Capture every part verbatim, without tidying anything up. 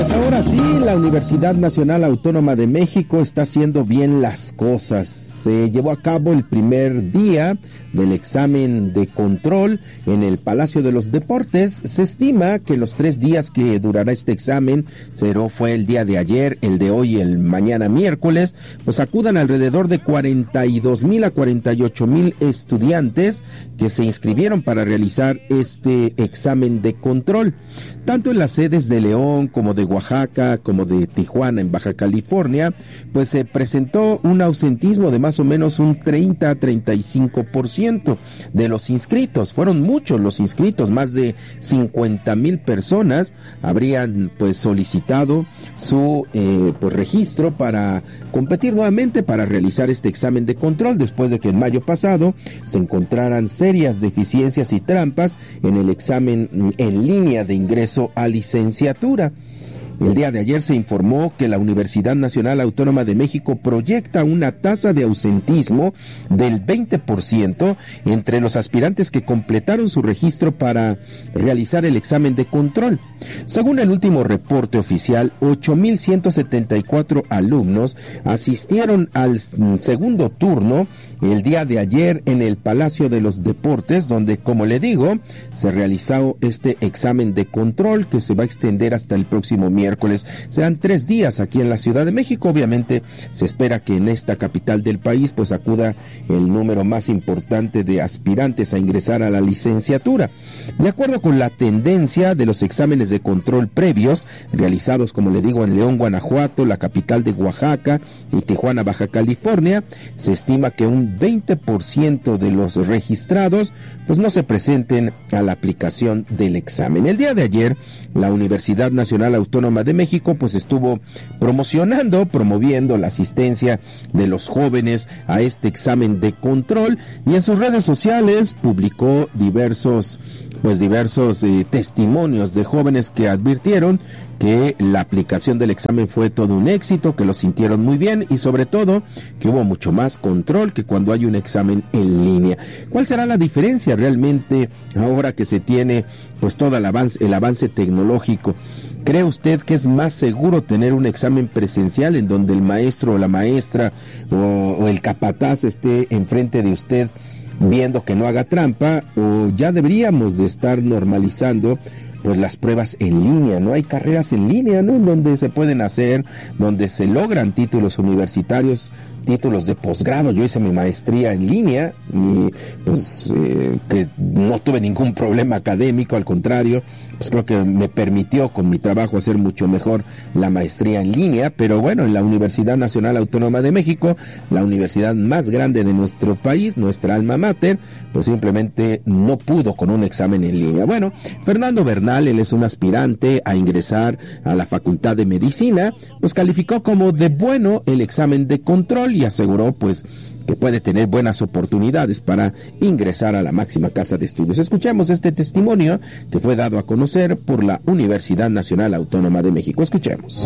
Pues ahora sí, la Universidad Nacional Autónoma de México está haciendo bien las cosas. Se llevó a cabo el primer día del examen de control en el Palacio de los Deportes. Se estima que los tres días que durará este examen, cero fue el día de ayer, el de hoy y el mañana miércoles, pues acudan alrededor de cuarenta y dos mil a cuarenta y ocho mil estudiantes que se inscribieron para realizar este examen de control. Tanto en las sedes de León como de Oaxaca, como de Tijuana en Baja California, pues se presentó un ausentismo de más o menos un treinta a treinta y cinco por ciento de los inscritos. Fueron muchos los inscritos, más de cincuenta mil personas habrían pues solicitado su eh, pues registro para competir nuevamente, para realizar este examen de control, después de que en mayo pasado se encontraran serias deficiencias y trampas en el examen en línea de ingreso a licenciatura. El día de ayer se informó que la Universidad Nacional Autónoma de México proyecta una tasa de ausentismo del veinte por ciento entre los aspirantes que completaron su registro para realizar el examen de control. Según el último reporte oficial, ocho mil ciento setenta y cuatro alumnos asistieron al segundo turno el día de ayer en el Palacio de los Deportes, donde, como le digo, se realizó este examen de control que se va a extender hasta el próximo miércoles. Serán tres días aquí en la Ciudad de México. Obviamente se espera que en esta capital del país pues acuda el número más importante de aspirantes a ingresar a la licenciatura. De acuerdo con la tendencia de los exámenes de control previos realizados, como le digo, en León, Guanajuato, la capital de Oaxaca y Tijuana, Baja California, se estima que un veinte por ciento de los registrados pues no se presenten a la aplicación del examen. El día de ayer, la Universidad Nacional Autónoma de México pues estuvo promocionando, promoviendo la asistencia de los jóvenes a este examen de control, y en sus redes sociales publicó diversos pues diversos eh, testimonios de jóvenes que advirtieron que la aplicación del examen fue todo un éxito, que lo sintieron muy bien y sobre todo que hubo mucho más control que cuando hay un examen en línea. ¿Cuál será la diferencia realmente ahora que se tiene pues todo el avance, el avance tecnológico? ¿Cree usted que es más seguro tener un examen presencial en donde el maestro o la maestra o, o el capataz esté enfrente de usted viendo que no haga trampa, o ya deberíamos de estar normalizando pues las pruebas en línea? No hay carreras en línea, ¿no?, donde se pueden hacer, donde se logran títulos universitarios, títulos de posgrado. Yo hice mi maestría en línea y pues eh, que no tuve ningún problema académico, al contrario, pues creo que me permitió con mi trabajo hacer mucho mejor la maestría en línea. Pero bueno, en la Universidad Nacional Autónoma de México, la universidad más grande de nuestro país, nuestra alma mater, pues simplemente no pudo con un examen en línea. Bueno, Fernando Bernal, él es un aspirante a ingresar a la Facultad de Medicina, pues calificó como de bueno el examen de control y aseguró pues que puede tener buenas oportunidades para ingresar a la máxima casa de estudios. Escuchemos este testimonio que fue dado a conocer por la Universidad Nacional Autónoma de México. Escuchemos.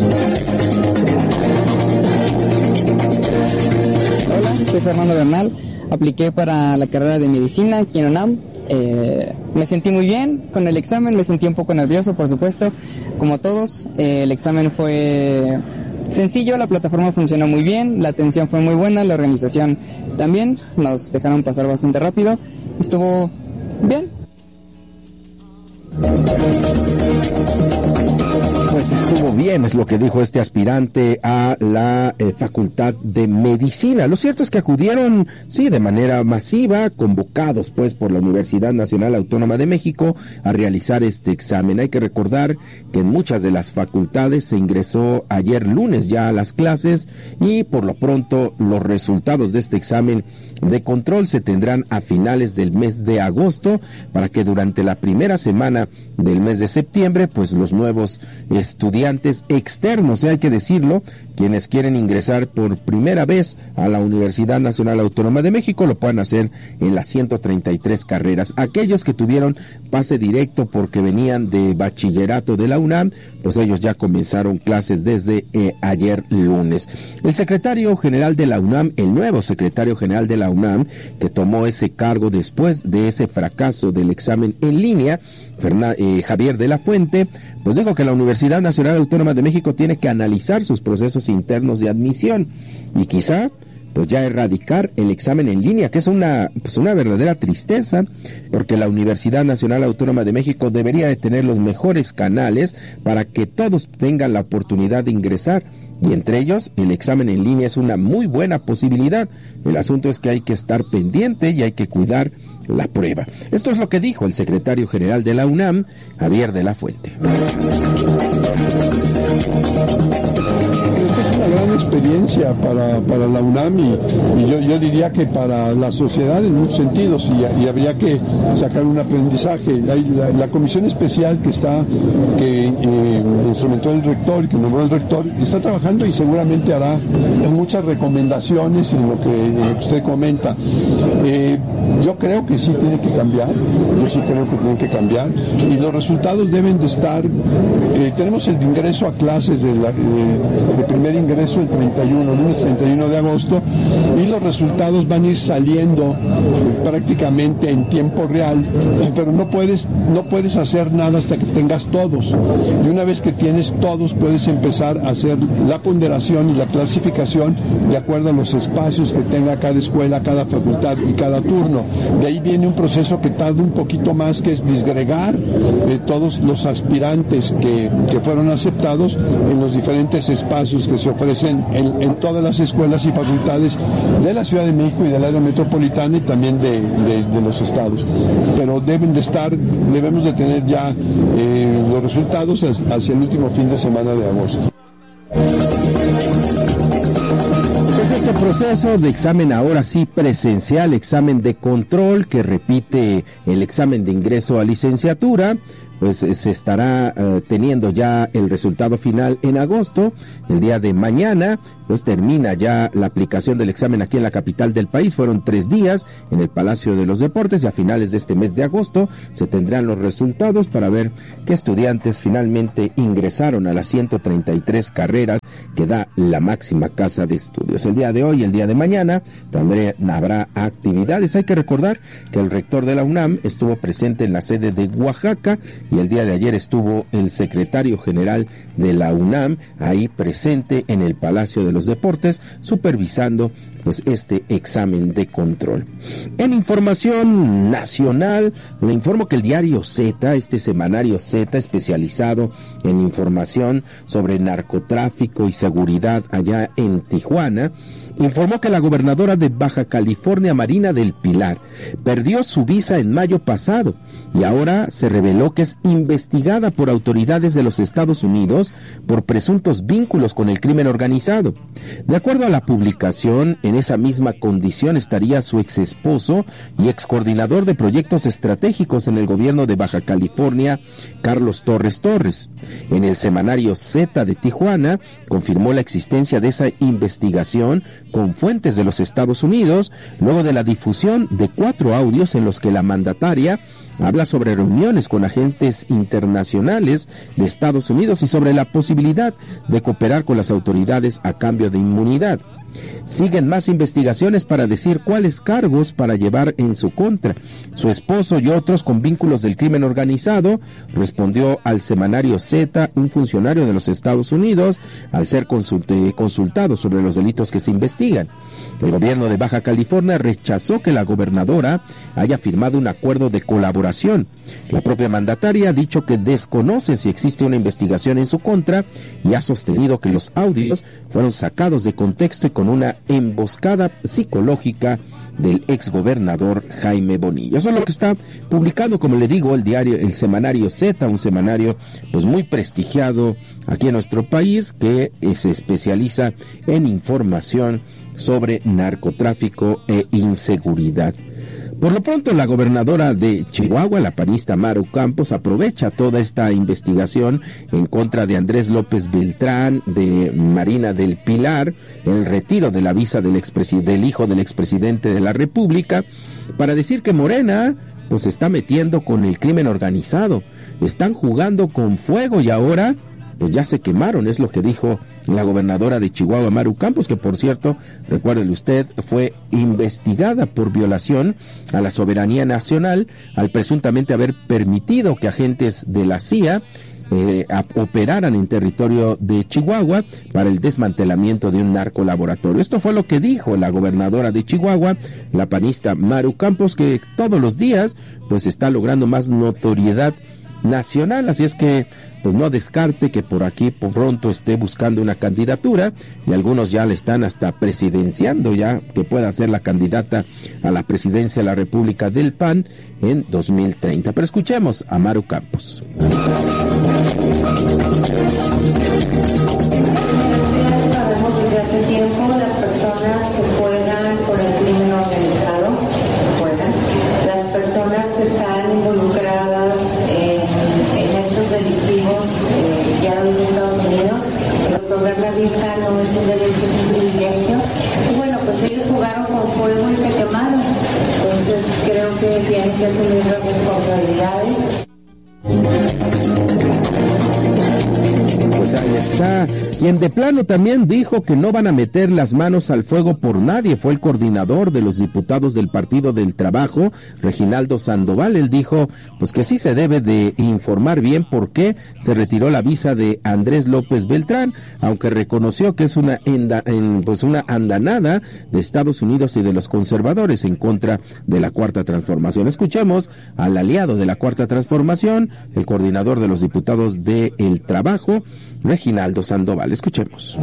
Hola, soy Fernando Bernal. Apliqué para la carrera de medicina aquí en UNAM. Eh, me sentí muy bien con el examen, me sentí un poco nervioso, por supuesto, como todos. Eh, el examen fue sencillo, la plataforma funcionó muy bien, la atención fue muy buena, la organización también, nos dejaron pasar bastante rápido, estuvo bien. Pues estuvo bien, es lo que dijo este aspirante a la eh, Facultad de Medicina. Lo cierto es que acudieron, sí, de manera masiva, convocados pues por la Universidad Nacional Autónoma de México a realizar este examen. Hay que recordar que en muchas de las facultades se ingresó ayer lunes ya a las clases y por lo pronto los resultados de este examen de control se tendrán a finales del mes de agosto, para que durante la primera semana del mes de septiembre pues los nuevos estudiantes externos, hay que decirlo, quienes quieren ingresar por primera vez a la Universidad Nacional Autónoma de México lo puedan hacer en las ciento treinta y tres carreras. Aquellos que tuvieron pase directo porque venían de bachillerato de la UNAM, pues ellos ya comenzaron clases desde eh, ayer lunes. El secretario general de la UNAM, el nuevo secretario general de la UNAM, que tomó ese cargo después de ese fracaso del examen en línea, Fernan- eh, Javier de la Fuente, pues dijo que la Universidad Nacional Autónoma de México tiene que analizar sus procesos internos de admisión y quizá pues ya erradicar el examen en línea, que es una pues una verdadera tristeza, porque la Universidad Nacional Autónoma de México debería de tener los mejores canales para que todos tengan la oportunidad de ingresar, y entre ellos el examen en línea es una muy buena posibilidad. El asunto es que hay que estar pendiente y hay que cuidar la prueba. Esto es lo que dijo el secretario general de la UNAM, Javier de la Fuente. Gran experiencia para, para la UNAM y, y yo, yo diría que para la sociedad en muchos sentidos, y, y habría que sacar un aprendizaje. Hay la, la comisión especial que está, que eh, instrumentó el rector y que nombró el rector, está trabajando y seguramente hará muchas recomendaciones en lo que, en lo que usted comenta. Eh, yo creo que sí tiene que cambiar, yo sí creo que tiene que cambiar y los resultados deben de estar, eh, tenemos el ingreso a clases de, la, de, de primer ingreso el treinta y uno, lunes treinta y uno de agosto, y los resultados van a ir saliendo eh, prácticamente en tiempo real, eh, pero no puedes, no puedes hacer nada hasta que tengas todos, y una vez que tienes todos puedes empezar a hacer la ponderación y la clasificación de acuerdo a los espacios que tenga cada escuela, cada facultad y cada turno. De ahí viene un proceso que tarda un poquito más, que es disgregar eh, todos los aspirantes que, que fueron aceptados en los diferentes espacios que se ofrecen en, en todas las escuelas y facultades de la Ciudad de México y del área metropolitana y también de, de, de los estados. Pero deben de estar, debemos de tener ya eh, los resultados hacia el último fin de semana de agosto. Este proceso de examen ahora sí presencial, examen de control que repite el examen de ingreso a licenciatura, pues se estará uh, teniendo ya el resultado final en agosto. El día de mañana pues termina ya la aplicación del examen aquí en la capital del país. Fueron tres días en el Palacio de los Deportes y a finales de este mes de agosto se tendrán los resultados para ver qué estudiantes finalmente ingresaron a las ciento treinta y tres carreras que da la máxima casa de estudios. El día de hoy y el día de mañana también habrá actividades. Hay que recordar que el rector de la UNAM estuvo presente en la sede de Oaxaca y el día de ayer estuvo el secretario general de la UNAM ahí presente en el Palacio de los Deportes supervisando pues este examen de control. En información nacional, le informo que el diario Z, este semanario Z especializado en información sobre narcotráfico y seguridad allá en Tijuana, informó que la gobernadora de Baja California, Marina del Pilar, perdió su visa en mayo pasado y ahora se reveló que es investigada por autoridades de los Estados Unidos por presuntos vínculos con el crimen organizado. De acuerdo a la publicación, en esa misma condición estaría su ex esposo y ex coordinador de proyectos estratégicos en el gobierno de Baja California, Carlos Torres Torres. En el semanario Z de Tijuana, confirmó la existencia de esa investigación con fuentes de los Estados Unidos, luego de la difusión de cuatro audios en los que la mandataria habla sobre reuniones con agentes internacionales de Estados Unidos y sobre la posibilidad de cooperar con las autoridades a cambio de inmunidad. Siguen más investigaciones para decir cuáles cargos para llevar en su contra. Su esposo y otros con vínculos del crimen organizado, respondió al semanario Z un funcionario de los Estados Unidos al ser consult- consultado sobre los delitos que se investigan. El gobierno de Baja California rechazó que la gobernadora haya firmado un acuerdo de colaboración. La propia mandataria ha dicho que desconoce si existe una investigación en su contra y ha sostenido que los audios fueron sacados de contexto y con una emboscada psicológica del exgobernador Jaime Bonilla. Eso es lo que está publicado, como le digo, el diario, el semanario Z, un semanario pues muy prestigiado aquí en nuestro país que se especializa en información sobre narcotráfico e inseguridad. Por lo pronto, la gobernadora de Chihuahua, la panista Maru Campos, aprovecha toda esta investigación en contra de Andrés López Beltrán, de Marina del Pilar, el retiro de la visa del, del hijo del expresidente de la República, para decir que Morena pues se está metiendo con el crimen organizado, están jugando con fuego y ahora pues ya se quemaron, es lo que dijo la gobernadora de Chihuahua, Maru Campos, que por cierto, recuérdele usted, fue investigada por violación a la soberanía nacional al presuntamente haber permitido que agentes de la C I A eh, a, operaran en territorio de Chihuahua para el desmantelamiento de un narcolaboratorio. Esto fue lo que dijo la gobernadora de Chihuahua, la panista Maru Campos, que todos los días pues está logrando más notoriedad nacional, así es que pues no descarte que por aquí por pronto esté buscando una candidatura y algunos ya le están hasta presidenciando ya que pueda ser la candidata a la presidencia de la República del P A N en dos mil treinta. Pero escuchemos a Maru Campos. Sabemos desde hace tiempo las personas que juegan con el crimen organizado, juegan, las personas que están involucradas en, en hechos delictivos eh, ya en Estados Unidos. El otorgar la visa no es un derecho, es un privilegio. Y bueno, pues ellos jugaron con fuego y se quemaron. Entonces creo que tienen que asumir las responsabilidades. Pues ahí está. Quien de plano también dijo que no van a meter las manos al fuego por nadie fue el coordinador de los diputados del Partido del Trabajo, Reginaldo Sandoval. Él dijo pues que sí se debe de informar bien por qué se retiró la visa de Andrés López Beltrán, aunque reconoció que es una enda, en, pues una andanada de Estados Unidos y de los conservadores en contra de la Cuarta Transformación. Escuchemos al aliado de la Cuarta Transformación, el coordinador de los diputados del Trabajo, Reginaldo Sandoval. Escuchemos.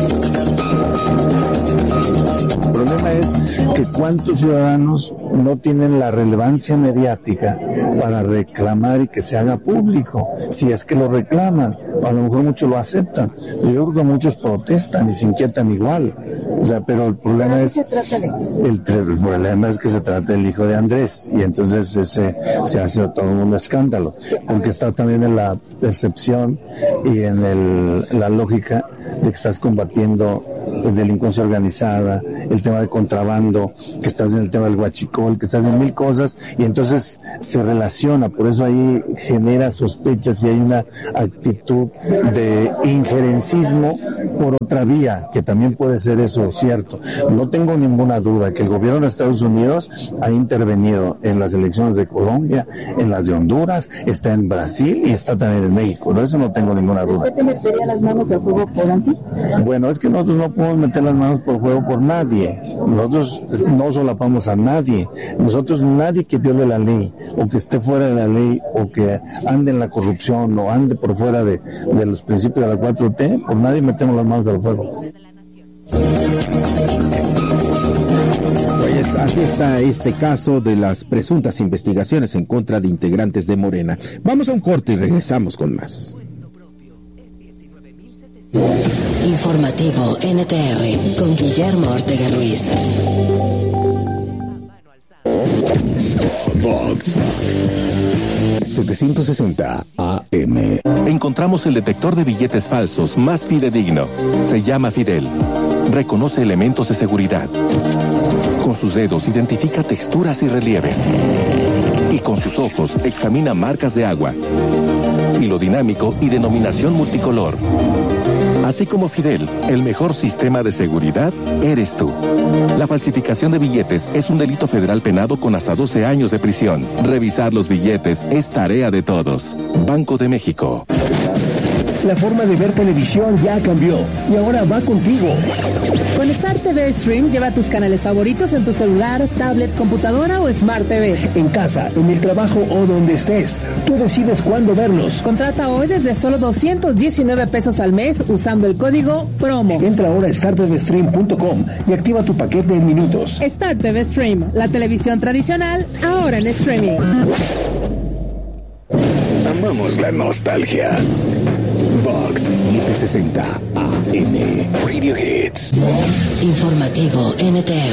El problema es que cuántos ciudadanos no tienen la relevancia mediática para reclamar y que se haga público, si es que lo reclaman, a lo mejor muchos lo aceptan, pero yo creo que muchos protestan y se inquietan igual, o sea, pero el problema es el, el problema es que se trata del hijo de Andrés y entonces ese, se hace todo un escándalo, porque está también en la percepción y en el, la lógica de que estás combatiendo delincuencia organizada, el tema de contrabando, que estás en el tema del huachicol, que estás en mil cosas, y entonces se relaciona, por eso ahí genera sospechas y hay una actitud de injerencismo por otra vía, que también puede ser eso cierto. No tengo ninguna duda que el gobierno de Estados Unidos ha intervenido en las elecciones de Colombia, en las de Honduras, está en Brasil y está también en México, de eso no tengo ninguna duda. ¿Usted te metería las manos del fuego por anti? Bueno, es que nosotros no podemos meter las manos por fuego por nadie. Nosotros no solapamos a nadie. Nosotros, nadie que viole la ley, o que esté fuera de la ley, o que ande en la corrupción, o ande por fuera de, de los principios de la cuatro T, por nadie metemos las manos del fuego. Pues así está este caso de las presuntas investigaciones en contra de integrantes de Morena. Vamos a un corte y regresamos con más. Informativo N T R con Guillermo Ortega Ruiz. Vox setecientos sesenta A M. Encontramos el detector de billetes falsos más fidedigno. Se llama Fidel. Reconoce elementos de seguridad. Con sus dedos identifica texturas y relieves. Y con sus ojos examina marcas de agua. Hilo dinámico y denominación multicolor. Así como Fidel, el mejor sistema de seguridad eres tú. La falsificación de billetes es un delito federal penado con hasta doce años de prisión. Revisar los billetes es tarea de todos. Banco de México. La forma de ver televisión ya cambió y ahora va contigo. Con Star T V Stream lleva tus canales favoritos en tu celular, tablet, computadora o Smart T V. En casa, en el trabajo o donde estés, tú decides cuándo verlos. Contrata hoy desde solo doscientos diecinueve pesos al mes usando el código PROMO. Entra ahora a star t v stream punto com y activa tu paquete en minutos. Star T V Stream, la televisión tradicional, ahora en streaming. Amamos la nostalgia. Vox setecientos sesenta A M. Radio Hits. Informativo N T R